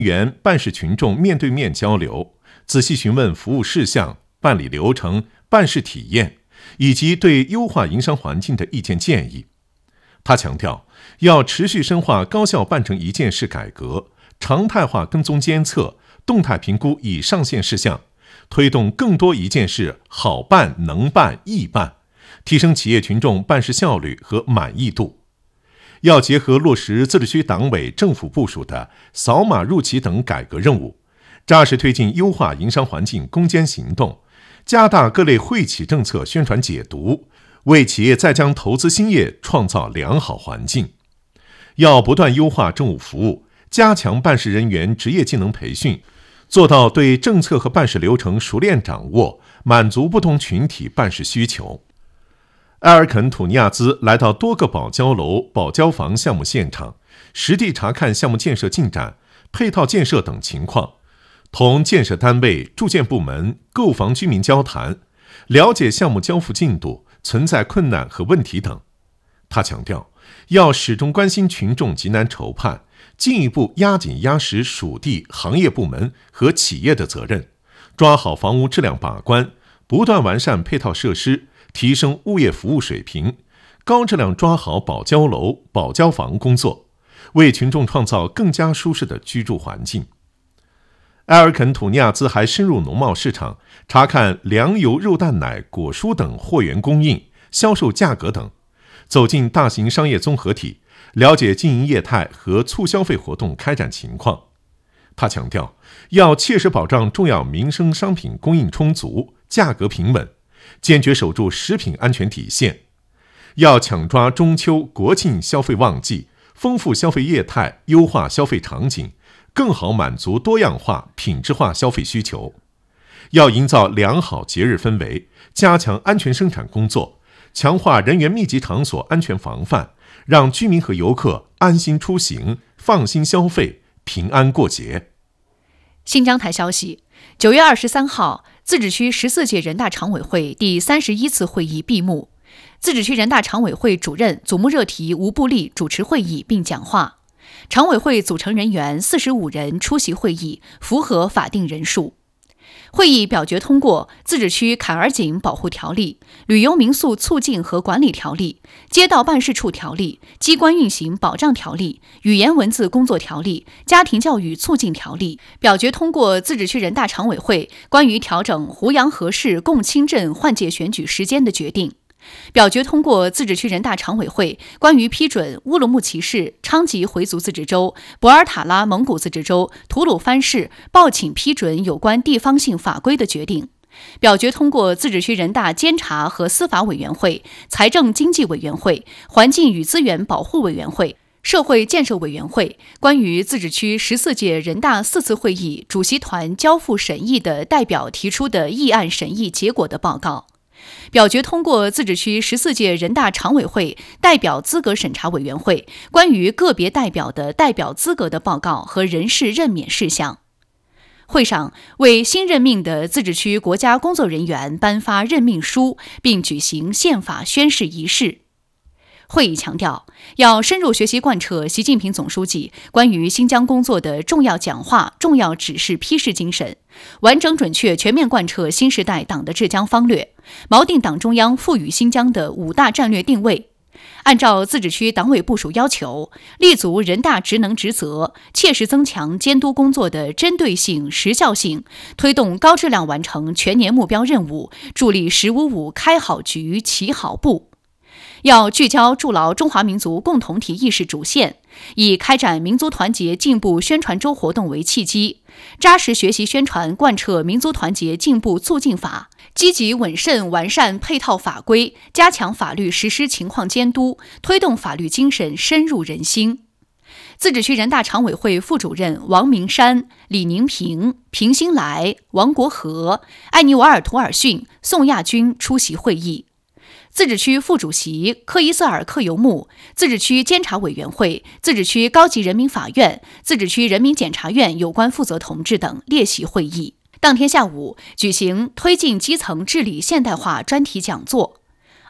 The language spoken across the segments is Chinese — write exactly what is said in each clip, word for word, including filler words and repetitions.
员办事群众面对面交流，仔细询问服务事项、办理流程、办事体验，以及对优化营商环境的意见建议。他强调，要持续深化高效办成一件事改革，常态化跟踪监测，动态评估已上线事项，推动更多一件事好办、能办、易办，提升企业群众办事效率和满意度。要结合落实自治区党委政府部署的扫码入企等改革任务，扎实推进优化营商环境攻坚行动，加大各类惠企政策宣传解读，为企业再将投资兴业创造良好环境。要不断优化政务服务，加强办事人员职业技能培训，做到对政策和办事流程熟练掌握，满足不同群体办事需求。埃尔肯吐尼亚兹来到多个保交楼、保交房项目现场，实地查看项目建设进展、配套建设等情况，同建设单位、住建部门、购房居民交谈，了解项目交付进度、存在困难和问题等。他强调，要始终关心群众急难愁盼，进一步压紧压实属地、行业部门和企业的责任，抓好房屋质量把关，不断完善配套设施，提升物业服务水平，高质量抓好保交楼、保交房工作，为群众创造更加舒适的居住环境。埃尔肯吐尼亚兹还深入农贸市场，查看粮油、肉蛋奶、果蔬等货源供应、销售价格等，走进大型商业综合体，了解经营业态和促消费活动开展情况。他强调，要切实保障重要民生商品供应充足、价格平稳，坚决守住食品安全底线。要抢抓中秋、国庆消费旺季，丰富消费业态，优化消费场景，更好满足多样化、品质化消费需求。要营造良好节日氛围，加强安全生产工作，强化人员密集场所安全防范，让居民和游客安心出行、放心消费、平安过节。 新疆台消息，九月二十三号，自治区十四届人大常委会第三十一次会议闭幕。自治区人大常委会主任祖木热提吴布利主持会议并讲话。常委会组成人员四十五人出席会议，符合法定人数。会议表决通过自治区坎儿井保护条例、旅游民宿促进和管理条例、街道办事处条例、机关运行保障条例、语言文字工作条例、家庭教育促进条例。表决通过自治区人大常委会关于调整胡杨河市共青镇换届选举时间的决定。表决通过自治区人大常委会关于批准乌鲁木齐市昌吉回族自治州、博尔塔拉蒙古自治州、吐鲁番市报请批准有关地方性法规的决定。表决通过自治区人大监察和司法委员会、财政经济委员会、环境与资源保护委员会、社会建设委员会关于自治区十四届人大四次会议主席团交付审议的代表提出的议案审议结果的报告。表决通过自治区十四届人大常委会代表资格审查委员会关于个别代表的代表资格的报告和人事任免事项。会上为新任命的自治区国家工作人员颁发任命书，并举行宪法宣誓仪式。会议强调，要深入学习贯彻习近平总书记关于新疆工作的重要讲话、重要指示批示精神，完整准确全面贯彻新时代党的治疆方略，锚定党中央赋予新疆的五大战略定位，按照自治区党委部署要求，立足人大职能职责，切实增强监督工作的针对性、时效性，推动高质量完成全年目标任务，助力“十五五”开好局、起好步。要聚焦筑牢中华民族共同体意识主线，以开展民族团结进步宣传周活动为契机，扎实学习宣传贯彻民族团结进步促进法，积极稳慎完善配套法规，加强法律实施情况监督，推动法律精神深入人心。自治区人大常委会副主任王明山、李宁平、平新来、王国和、艾尼瓦尔图尔逊、宋亚军出席会议。自治区副主席科伊瑟尔克尤木、自治区监察委员会、自治区高级人民法院、自治区人民检察院有关负责同志等列席会议。当天下午举行推进基层治理现代化专题讲座。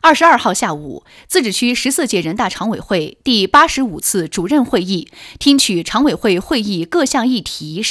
二十二号下午，自治区十四届人大常委会第八十五次主任会议听取常委会会议各项议题